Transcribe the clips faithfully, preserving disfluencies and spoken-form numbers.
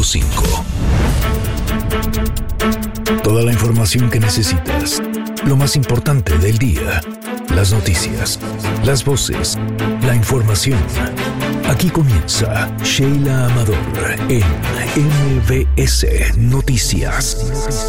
cinco. Toda la información que necesitas. Lo más importante del día. Las noticias, las voces, la información. Aquí comienza Sheila Amador en M B S Noticias.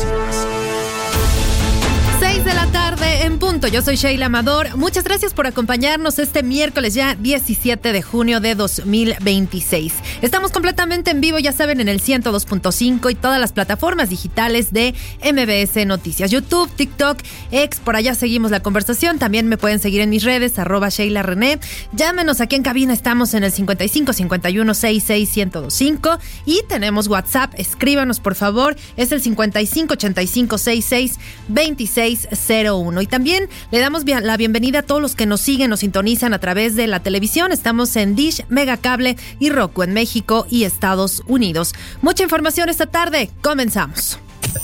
seis de la tarde en punto. Yo soy Sheila Amador. Muchas gracias por acompañarnos este miércoles ya diecisiete de junio de dos mil veintiséis. Estamos completamente en vivo, ya saben, en el ciento dos punto cinco y todas las plataformas digitales de M B S Noticias. YouTube, TikTok, X, por allá seguimos la conversación. También me pueden seguir en mis redes, arroba Sheila René. Llámenos aquí en cabina, estamos en el cincuenta y cinco cincuenta y uno sesenta y seis ciento veinticinco y tenemos WhatsApp, escríbanos por favor, es el cincuenta y cinco ochenta y cinco sesenta y seis veintiséis cero uno. Y también le damos la bienvenida a todos los que nos siguen, nos sintonizan a través de la televisión. Estamos en Dish, Megacable y Roku en México y Estados Unidos. Mucha información esta tarde, comenzamos.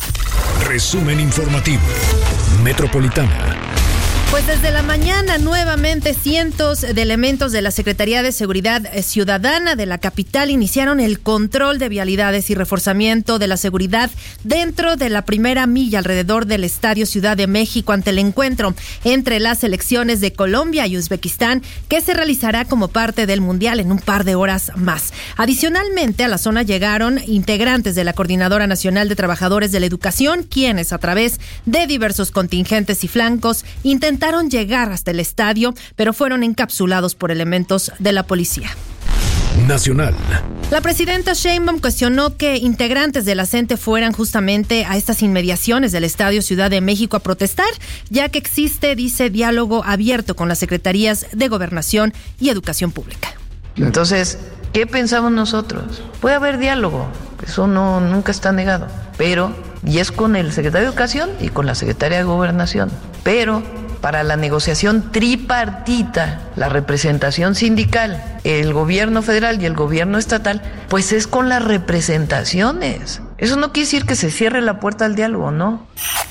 Resumen informativo, Metropolitana. Pues desde la mañana nuevamente cientos de elementos de la Secretaría de Seguridad Ciudadana de la capital iniciaron el control de vialidades y reforzamiento de la seguridad dentro de la primera milla alrededor del Estadio Ciudad de México ante el encuentro entre las selecciones de Colombia y Uzbekistán que se realizará como parte del Mundial en un par de horas más. Adicionalmente a la zona llegaron integrantes de la Coordinadora Nacional de Trabajadores de la Educación, quienes a través de diversos contingentes y flancos intentaron llegar hasta el estadio, pero fueron encapsulados por elementos de la policía. Nacional. La presidenta Sheinbaum cuestionó que integrantes de la C E N T E fueran justamente a estas inmediaciones del Estadio Ciudad de México a protestar, ya que existe, dice, diálogo abierto con las secretarías de Gobernación y Educación Pública. Entonces, ¿qué pensamos nosotros? Puede haber diálogo, eso no nunca está negado, pero, y es con el secretario de Educación y con la secretaria de Gobernación, pero para la negociación tripartita, la representación sindical, el gobierno federal y el gobierno estatal, pues es con las representaciones. Eso no quiere decir que se cierre la puerta al diálogo, ¿no?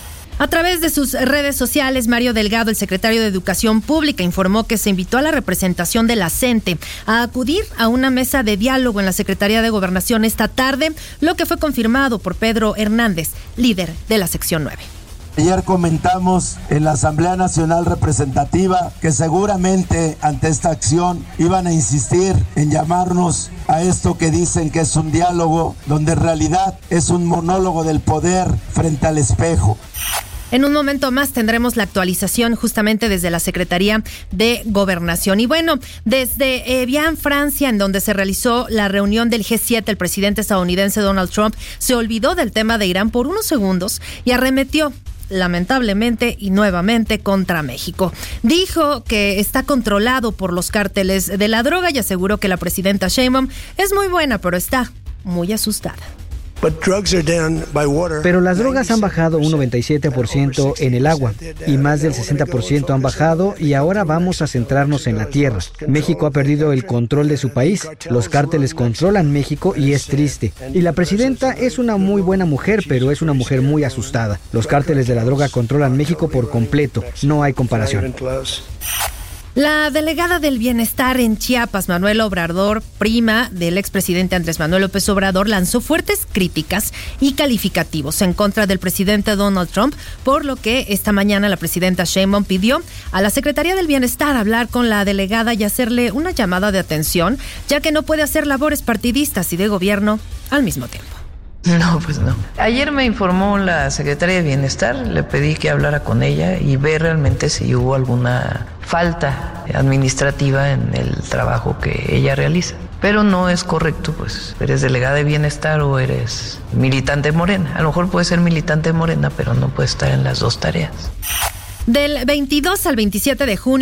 A través de sus redes sociales, Mario Delgado, el secretario de Educación Pública, informó que se invitó a la representación de la C E N T E a acudir a una mesa de diálogo en la Secretaría de Gobernación esta tarde, lo que fue confirmado por Pedro Hernández, líder de la sección nueve. Ayer comentamos en la Asamblea Nacional Representativa que seguramente ante esta acción iban a insistir en llamarnos a esto que dicen que es un diálogo, donde en realidad es un monólogo del poder frente al espejo. En un momento más tendremos la actualización justamente desde la Secretaría de Gobernación. Y bueno, desde Evian, Francia, en donde se realizó la reunión del G siete, el presidente estadounidense Donald Trump se olvidó del tema de Irán por unos segundos y arremetió lamentablemente y nuevamente contra México. Dijo que está controlado por los cárteles de la droga y aseguró que la presidenta Sheinbaum es muy buena, pero está muy asustada. Pero las drogas han bajado un noventa y siete por ciento en el agua y más del sesenta por ciento han bajado y ahora vamos a centrarnos en la tierra. México ha perdido el control de su país. Los cárteles controlan México y es triste. Y la presidenta es una muy buena mujer, pero es una mujer muy asustada. Los cárteles de la droga controlan México por completo. No hay comparación. La delegada del Bienestar en Chiapas, Manuela Obrador, prima del expresidente Andrés Manuel López Obrador, lanzó fuertes críticas y calificativos en contra del presidente Donald Trump, por lo que esta mañana la presidenta Sheinbaum pidió a la Secretaría del Bienestar hablar con la delegada y hacerle una llamada de atención, ya que no puede hacer labores partidistas y de gobierno al mismo tiempo. No, pues no. Ayer me informó la secretaria de Bienestar, le pedí que hablara con ella y ver realmente si hubo alguna falta administrativa en el trabajo que ella realiza. Pero no es correcto, pues eres delegada de Bienestar o eres militante Morena. A lo mejor puedes ser militante Morena, pero no puedes estar en las dos tareas. Del veintidós al veintisiete de junio